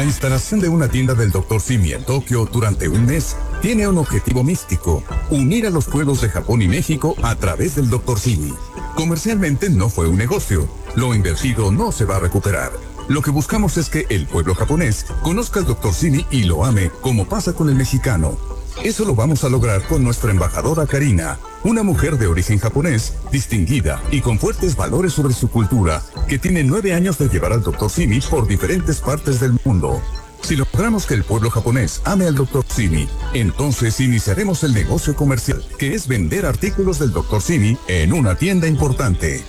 La instalación de una tienda del Dr. Simi en Tokio durante un mes tiene un objetivo místico: unir a los pueblos de Japón y México a través del Dr. Simi. Comercialmente no fue un negocio. Lo invertido no se va a recuperar. Lo que buscamos es que el pueblo japonés conozca al Dr. Simi y lo ame, como pasa con el mexicano. Eso lo vamos a lograr con nuestra embajadora Karina, una mujer de origen japonés, distinguida y con fuertes valores sobre su cultura, que tiene 9 años de llevar al Dr. Simi por diferentes partes del mundo. Si logramos que el pueblo japonés ame al Dr. Simi, entonces iniciaremos el negocio comercial, que es vender artículos del Dr. Simi en una tienda importante.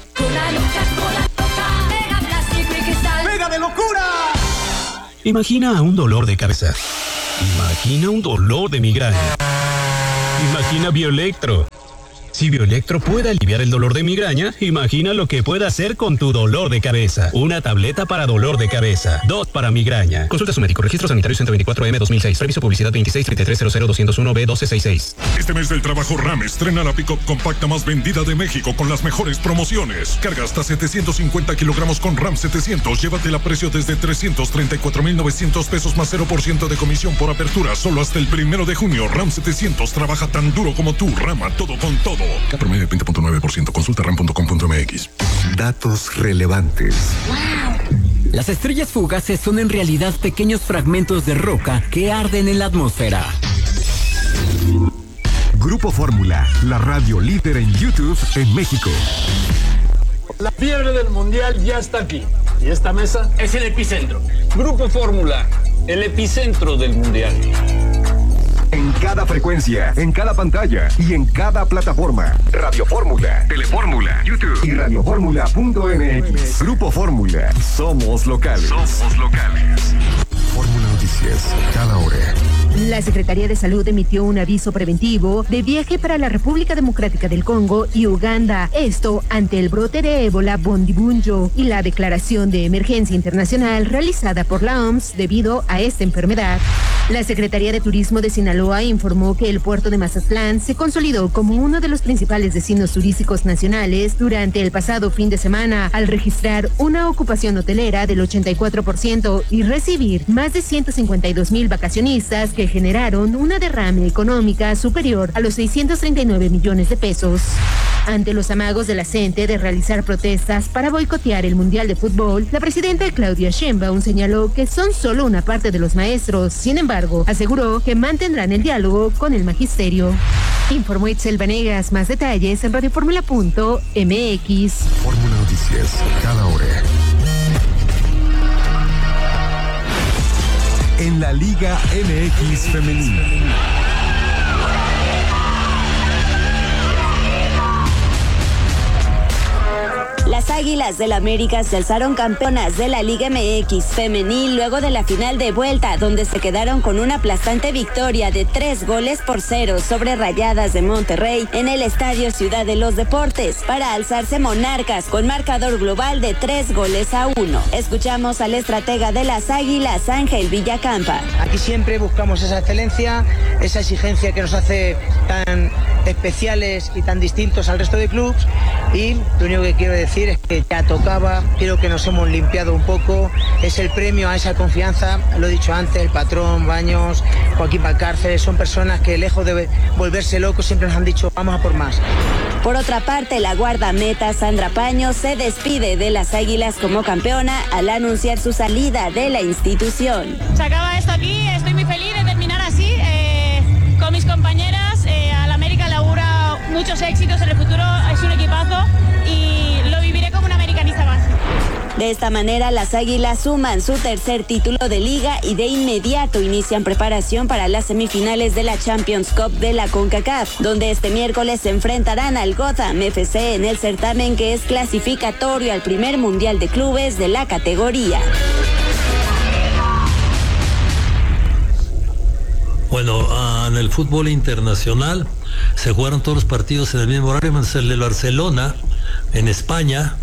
¡Pega de locura! Imagina un dolor de cabeza. Imagina un dolor de migraña. Imagina Bioelectro. Si Bioelectro puede aliviar el dolor de migraña, imagina lo que puede hacer con tu dolor de cabeza. Una tableta para dolor de cabeza, 2 para migraña. Consulta a su médico. Registro sanitario 124M 2006. Reviso publicidad 2633000201B1266. Este mes del trabajo RAM estrena la pick-up compacta más vendida de México con las mejores promociones. Carga hasta 750 kilogramos con RAM 700. Llévatela a precio desde 334,900 pesos más 0% de comisión por apertura. Solo hasta el 1 de junio. RAM 700 trabaja tan duro como tú. Rama todo con todo. Promedio 20.9%. Consulta ram.com.mx. Datos relevantes. ¡Wow! Las estrellas fugaces son en realidad pequeños fragmentos de roca que arden en la atmósfera. Grupo Fórmula, la radio líder en YouTube en México. La fiebre del mundial ya está aquí. Y esta mesa es el epicentro. Grupo Fórmula, el epicentro del mundial. En cada frecuencia, en cada pantalla y en cada plataforma. Radio Fórmula, Telefórmula, YouTube y radioformula.mx. Grupo Fórmula. Somos locales. Somos locales. Fórmula Noticias, cada hora. La Secretaría de Salud emitió un aviso preventivo de viaje para la República Democrática del Congo y Uganda. Esto ante el brote de ébola Bundibugyo y la declaración de emergencia internacional realizada por la OMS debido a esta enfermedad. La Secretaría de Turismo de Sinaloa informó que el puerto de Mazatlán se consolidó como uno de los principales destinos turísticos nacionales durante el pasado fin de semana, al registrar una ocupación hotelera del 84% y recibir más de 152,000 vacacionistas que generaron una derrama económica superior a los 639 millones de pesos. Ante los amagos de la CENTE de realizar protestas para boicotear el Mundial de Fútbol, la presidenta Claudia Sheinbaum señaló que son solo una parte de los maestros. Sin embargo, aseguró que mantendrán el diálogo con el magisterio. Informó Itzel Vanegas. Más detalles en radioformula.mx. Fórmula Noticias, cada hora. En la Liga MX Femenina. Las Águilas del América se alzaron campeonas de la Liga MX Femenil luego de la final de vuelta, donde se quedaron con una aplastante victoria de 3-0 sobre Rayadas de Monterrey en el Estadio Ciudad de los Deportes, para alzarse monarcas con marcador global de 3-1. Escuchamos al estratega de las Águilas, Ángel Villacampa. Aquí siempre buscamos esa excelencia, esa exigencia que nos hace tan especiales y tan distintos al resto de clubes, y lo único que quiero decir es que ya tocaba, creo que nos hemos limpiado un poco, es el premio a esa confianza, lo he dicho antes, el patrón, Baños, Joaquín Valcárcel, son personas que lejos de volverse locos siempre nos han dicho vamos a por más. Por otra parte, la guardameta Sandra Paños se despide de las Águilas como campeona al anunciar su salida de la institución. Se acaba esto aquí, estoy muy feliz de terminar así, con mis compañeras, al América le auguro muchos éxitos en el futuro, es un equipazo y lo viviré como una americanista más. De esta manera, las Águilas suman su tercer título de liga y de inmediato inician preparación para las semifinales de la Champions Cup de la CONCACAF, donde este miércoles se enfrentarán al Gotham FC en el certamen que es clasificatorio al primer Mundial de Clubes de la categoría. Bueno, en el fútbol internacional se jugaron todos los partidos en el mismo horario, menos el del Barcelona en España.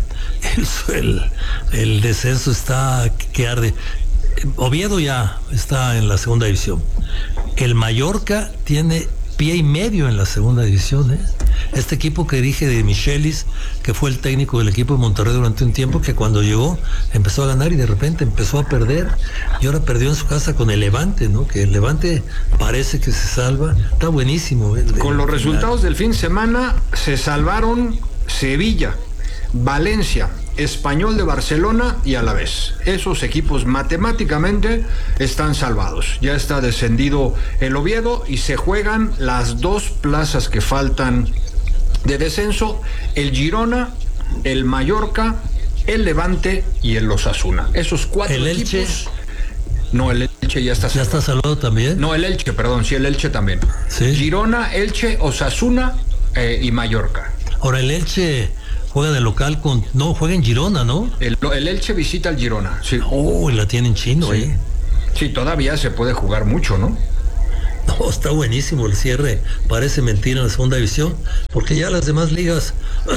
El descenso está que arde. Oviedo ya está en la segunda división. El Mallorca tiene pie y medio en la segunda división, Este equipo que dije de Michelis, que fue el técnico del equipo de Monterrey durante un tiempo, que cuando llegó empezó a ganar y de repente empezó a perder, y ahora perdió en su casa con el Levante, ¿no? Que el Levante parece que se salva. Está buenísimo. Con los resultados del fin de semana se salvaron Sevilla, Valencia, Español de Barcelona y Alavés. Esos equipos matemáticamente están salvados. Ya está descendido el Oviedo y se juegan las 2 plazas que faltan de descenso: el Girona, el Mallorca, el Levante y el Osasuna. Esos 4 el equipos. Elche. No, el Elche ya está salvado. ¿Ya está salvado también? No, el Elche, perdón, sí, el Elche también. ¿Sí? Girona, Elche, Osasuna y Mallorca. Ahora el Elche juega de local con... No, juega en Girona, ¿no? El Elche visita al Girona, sí. Oh, la tienen chino, sí. Sí, todavía se puede jugar mucho, ¿no? No, está buenísimo el cierre. Parece mentira en la segunda división, porque ya las demás ligas...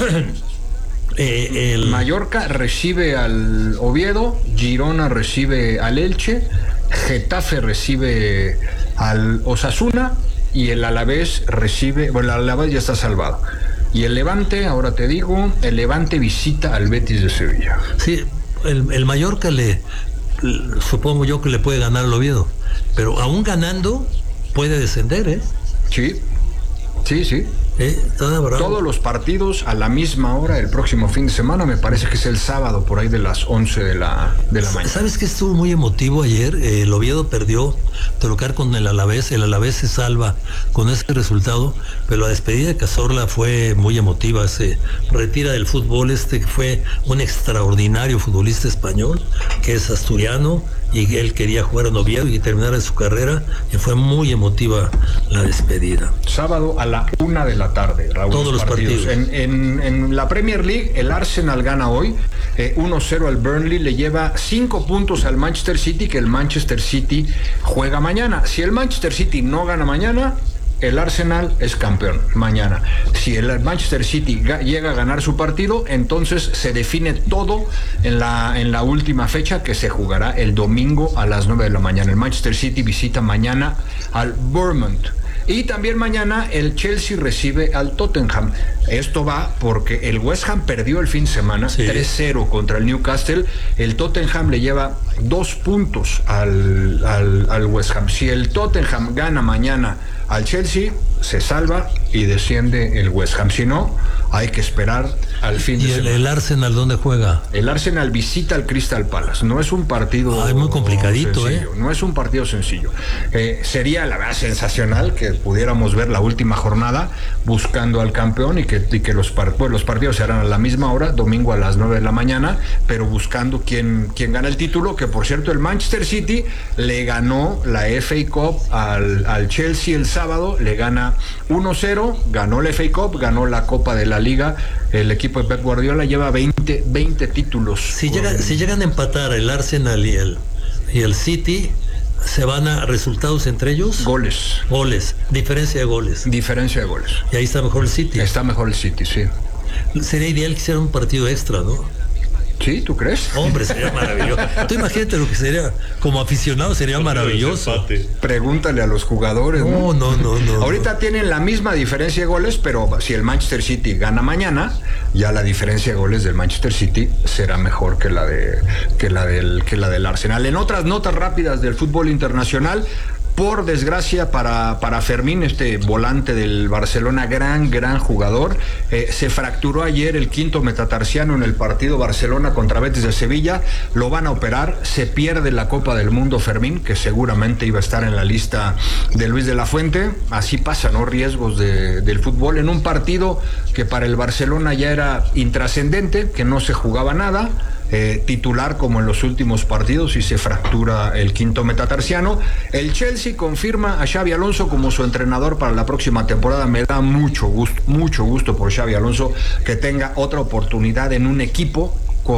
el Mallorca recibe al Oviedo, Girona recibe al Elche, Getafe recibe al Osasuna y el Alavés recibe... Bueno, el Alavés ya está salvado. Y el Levante, ahora te digo, el Levante visita al Betis de Sevilla. Sí, el Mallorca supongo yo que le puede ganar al Oviedo, pero aún ganando puede descender, ¿eh? Sí, sí, sí. Todos los partidos a la misma hora el próximo fin de semana, me parece que es el sábado por ahí de las 11 de la mañana. ¿Sabes qué estuvo muy emotivo ayer? El Oviedo perdió de local con el Alavés se salva con ese resultado, pero la despedida de Cazorla fue muy emotiva. Se retira del fútbol, fue un extraordinario futbolista español, que es asturiano, y él quería jugar en Oviedo y terminar su carrera, y fue muy emotiva la despedida. Sábado a la 1 de la tarde, Raúl. Todos los partidos. En la Premier League, el Arsenal gana hoy 1-0 al Burnley, le lleva 5 puntos al Manchester City, que el Manchester City juega mañana. Si el Manchester City no gana mañana, el Arsenal es campeón mañana. Si el Manchester City llega a ganar su partido, entonces se define todo en la última fecha, que se jugará el domingo a las 9 de la mañana. El Manchester City visita mañana al Bournemouth. Y también mañana el Chelsea recibe al Tottenham. Esto va porque el West Ham perdió el fin de semana, 3-0 contra el Newcastle. El Tottenham le lleva 2 puntos al West Ham. Si el Tottenham gana mañana al Chelsea, se salva y desciende el West Ham. Si no, hay que esperar al fin de semana. ¿Y el Arsenal dónde juega? El Arsenal visita al Crystal Palace. No es un partido es muy complicadito, sencillo. No es un partido sencillo. Sería la verdad sensacional que pudiéramos ver la última jornada buscando al campeón y que los partidos se harán a la misma hora, domingo a las 9 de la mañana, pero buscando quién gana el título, que por cierto el Manchester City le ganó la FA Cup al Chelsea el sábado, le gana 1-0, ganó la FA Cup, ganó la Copa de la Liga. El equipo de Pep Guardiola lleva 20 títulos. Si llegan a empatar el Arsenal y el City, ¿se van a resultados entre ellos? Goles. Diferencia de goles. Y ahí está mejor el City. Está mejor el City, sí. Sería ideal que hiciera un partido extra, ¿no? Sí, ¿tú crees? Hombre, sería maravilloso. Tú imagínate lo que sería, como aficionado sería maravilloso. Pregúntale a los jugadores. No. Ahorita tienen la misma diferencia de goles, pero si el Manchester City gana mañana, ya la diferencia de goles del Manchester City será mejor que la del Arsenal. En otras notas rápidas del fútbol internacional, por desgracia para Fermín, este volante del Barcelona, gran jugador, se fracturó ayer el quinto metatarsiano en el partido Barcelona contra Betis de Sevilla. Lo van a operar, se pierde la Copa del Mundo Fermín, que seguramente iba a estar en la lista de Luis de la Fuente. Así pasa, ¿no? Riesgos del fútbol en un partido que para el Barcelona ya era intrascendente, que no se jugaba nada. Titular como en los últimos partidos, y se fractura el quinto metatarsiano. El Chelsea confirma a Xabi Alonso como su entrenador para la próxima temporada. Me da mucho gusto por Xabi Alonso que tenga otra oportunidad en un equipo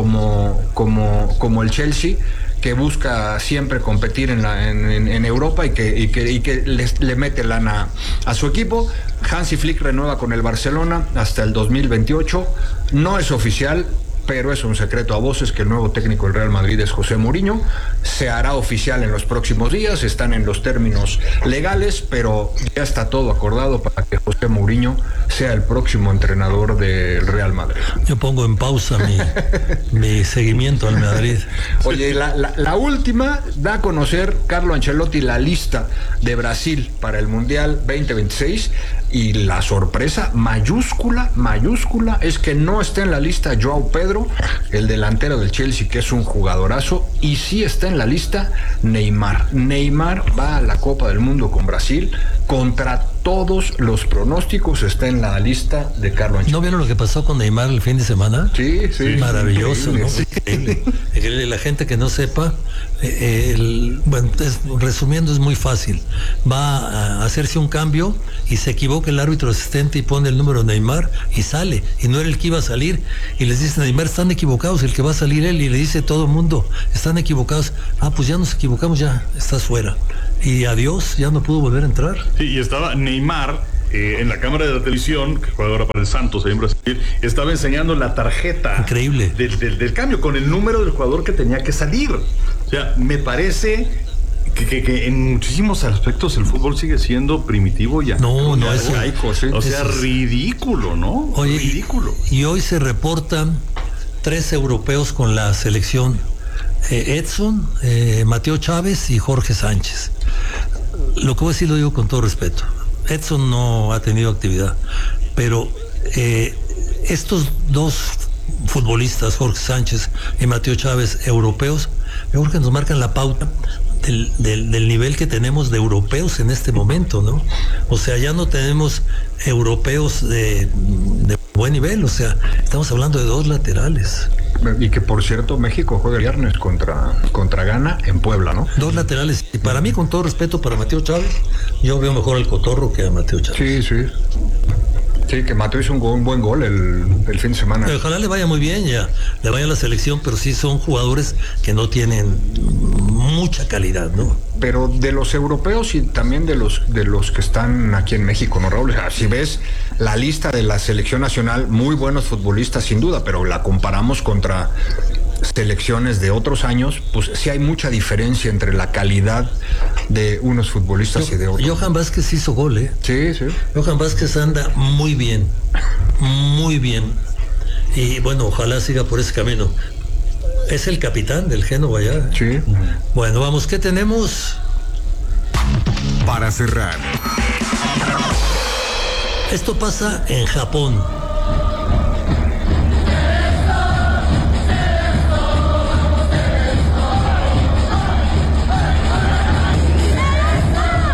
como el Chelsea, que busca siempre competir en Europa y que le mete lana a su equipo. Hansi Flick renueva con el Barcelona hasta el 2028. No es oficial, pero es un secreto a voces que el nuevo técnico del Real Madrid es José Mourinho. Se hará oficial en los próximos días, están en los términos legales, pero ya está todo acordado para que José Mourinho sea el próximo entrenador del Real Madrid. Yo pongo en pausa mi seguimiento al Madrid. Oye, la última, da a conocer Carlo Ancelotti la lista de Brasil para el Mundial 2026, y la sorpresa mayúscula es que no está en la lista Joao Pedro, el delantero del Chelsea, que es un jugadorazo, y sí está en la lista Neymar. Neymar va a la Copa del Mundo con Brasil, contra todos los pronósticos está en la lista de Carlo Ancelotti. ¿No vieron lo que pasó con Neymar el fin de semana? Sí. Maravilloso, increíble, ¿no? sí. Increíble. La gente que no sepa, resumiendo, es muy fácil. Va a hacerse un cambio y se equivoca el árbitro asistente y pone el número Neymar y sale, y no era el que iba a salir, y les dice: Neymar, están equivocados, el que va a salir él, y le dice todo el mundo: están equivocados. Pues ya nos equivocamos, ya estás fuera. Y adiós, ya no pudo volver a entrar. Sí, y estaba Neymar en la cámara de la televisión, que juega ahora para el Santos ahí en Brasil, estaba enseñando la tarjeta increíble del cambio con el número del jugador que tenía que salir. O sea, me parece que en muchísimos aspectos el fútbol sigue siendo primitivo ya. No es arcaico, sí. O sea, ridículo, ¿no? Oye, ridículo. Y hoy se reportan 3 europeos con la selección: Edson, Mateo Chávez y Jorge Sánchez. Lo que voy a decir lo digo con todo respeto. Edson no ha tenido actividad, pero estos 2 futbolistas, Jorge Sánchez y Mateo Chávez, europeos, yo creo que nos marcan la pauta del nivel que tenemos de europeos en este momento, ¿no? O sea, ya no tenemos europeos de buen nivel, o sea, estamos hablando de 2 laterales. Y que, por cierto, México juega el viernes contra Ghana en Puebla, ¿no? 2 laterales. Y para mí, con todo respeto para Mateo Chávez, yo veo mejor al Cotorro que a Mateo Chávez. Sí. Sí, que Mateo hizo un buen gol el fin de semana. Ojalá le vaya muy bien, ya le vaya a la selección, pero sí son jugadores que no tienen mucha calidad, ¿no? Pero de los europeos y también de los que están aquí en México, ¿no, Raúl? O sea, si ves la lista de la selección nacional, muy buenos futbolistas sin duda, pero la comparamos contra selecciones de otros años, pues sí hay mucha diferencia entre la calidad de unos futbolistas y de otros. Johan Vázquez hizo gol, ¿eh? Sí. Johan Vázquez anda muy bien. Y bueno, ojalá siga por ese camino. Es el capitán del Génova ya. Sí. Bueno, vamos, ¿qué tenemos? Para cerrar. Esto pasa en Japón.